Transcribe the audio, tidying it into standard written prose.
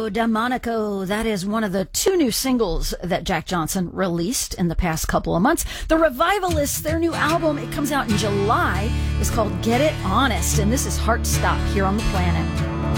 da Monaco. That is one of the two new singles that Jack Johnson released in the past couple of months. The Revivalists, their new album, it comes out in July, is called Get It Honest, and this is Heart Stop here on the Planet.